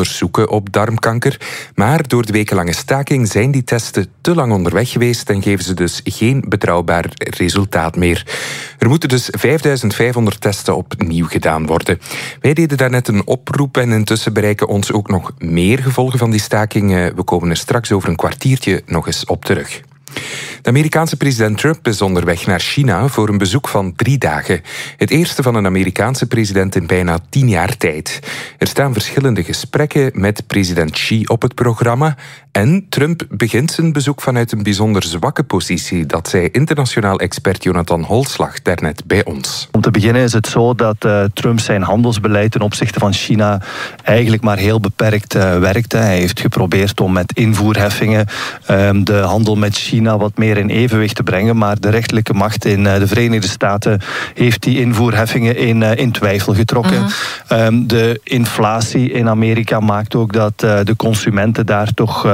onderzoeken op darmkanker. Maar door de wekenlange staking zijn die testen te lang onderweg geweest en geven ze dus geen betrouwbaar resultaat meer. Er moeten dus 5500 testen opnieuw gedaan worden. Wij deden daarnet een oproep en intussen bereiken ons ook nog meer gevolgen van die staking. We komen er straks over een kwartiertje nog eens op terug. De Amerikaanse president Trump is onderweg naar China voor een bezoek van 3 dagen. Het eerste van een Amerikaanse president in bijna 10 jaar tijd. Er staan verschillende gesprekken met president Xi op het programma. En Trump begint zijn bezoek vanuit een bijzonder zwakke positie. Dat zei internationaal expert Jonathan Holslag daarnet bij ons. Om te beginnen is het zo dat Trump zijn handelsbeleid ten opzichte van China eigenlijk maar heel beperkt werkte. Hij heeft geprobeerd om met invoerheffingen de handel met China wat meer in evenwicht te brengen, maar de rechterlijke macht in de Verenigde Staten heeft die invoerheffingen in twijfel getrokken. De inflatie in Amerika maakt ook dat de consumenten daar toch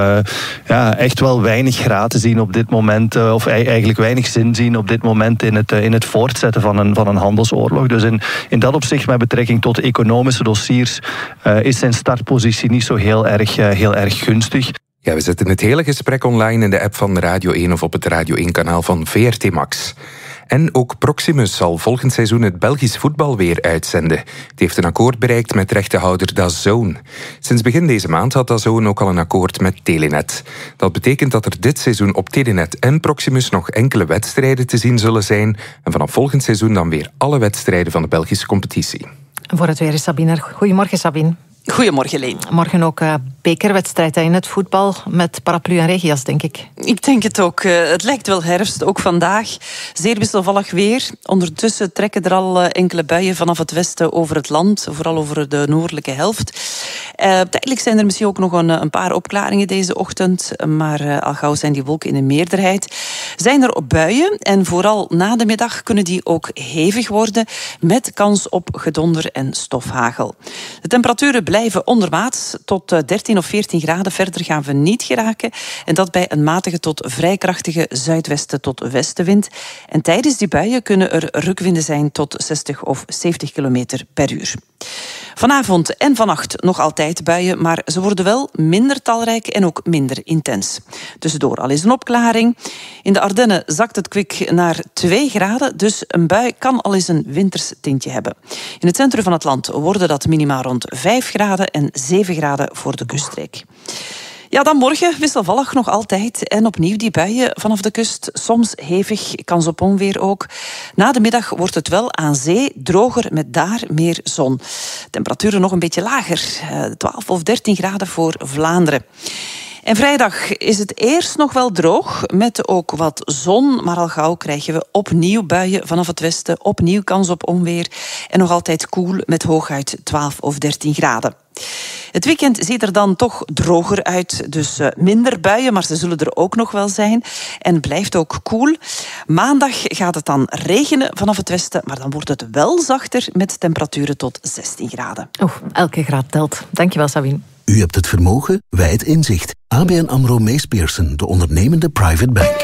echt wel weinig graten zien op dit moment, of eigenlijk weinig zin zien op dit moment in het voortzetten van een handelsoorlog. Dus in dat opzicht, met betrekking tot economische dossiers, is zijn startpositie niet zo heel erg gunstig. Ja, we zetten het hele gesprek online in de app van Radio 1 of op het Radio 1-kanaal van VRT Max. En ook Proximus zal volgend seizoen het Belgisch voetbal weer uitzenden. Het heeft een akkoord bereikt met rechtenhouder DAZN. Sinds begin deze maand had DAZN ook al een akkoord met Telenet. Dat betekent dat er dit seizoen op Telenet en Proximus nog enkele wedstrijden te zien zullen zijn. En vanaf volgend seizoen dan weer alle wedstrijden van de Belgische competitie. Voor het weer is Sabine. Goedemorgen, Sabine. Goedemorgen, Leen. Morgen ook bekerwedstrijd in het voetbal met paraplu en regenjas, denk ik. Ik denk het ook. Het lijkt wel herfst, ook vandaag. Zeer wisselvallig weer. Ondertussen trekken er al enkele buien vanaf het westen over het land, vooral over de noordelijke helft. Tijdelijk zijn er misschien ook nog een paar opklaringen deze ochtend, maar al gauw zijn die wolken in de meerderheid. Zijn er buien en vooral na de middag kunnen die ook hevig worden, met kans op gedonder en stofhagel. De temperaturen blijven ondermaats tot 13 of 14 graden. Verder gaan we niet geraken. En dat bij een matige tot vrij krachtige zuidwesten tot westenwind. En tijdens die buien kunnen er rukwinden zijn tot 60 of 70 kilometer per uur. Vanavond en vannacht nog altijd buien, maar ze worden wel minder talrijk en ook minder intens. Tussendoor al is een opklaring. In de Ardennen zakt het kwik naar 2 graden, dus een bui kan al eens een winters tintje hebben. In het centrum van het land worden dat minima rond 5 graden en 7 graden voor de kuststreek. Ja, dan morgen wisselvallig nog altijd. En opnieuw die buien vanaf de kust. Soms hevig, kans op onweer ook. Na de middag wordt het wel aan zee droger met daar meer zon. Temperaturen nog een beetje lager. 12 of 13 graden voor Vlaanderen. En vrijdag is het eerst nog wel droog, met ook wat zon. Maar al gauw krijgen we opnieuw buien vanaf het westen. Opnieuw kans op onweer. En nog altijd koel met hooguit 12 of 13 graden. Het weekend ziet er dan toch droger uit. Dus minder buien, maar ze zullen er ook nog wel zijn. En blijft ook koel. Maandag gaat het dan regenen vanaf het westen. Maar dan wordt het wel zachter met temperaturen tot 16 graden. Elke graad telt. Dankjewel, Sabine. U hebt het vermogen, wij het inzicht. ABN AMRO Mees Pierson, de ondernemende private bank.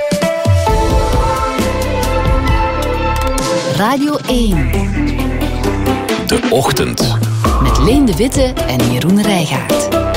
Radio 1. De Ochtend. Met Leen de Witte en Jeroen Rijgaard.